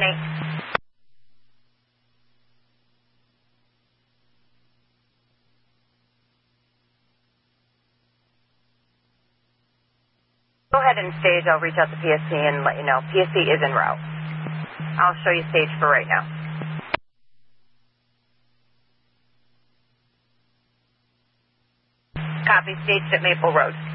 Go ahead and stage. I'll reach out to PSC and let you know. PSC is en route. I'll show you stage for right now. Copy. Staged at Maple Road.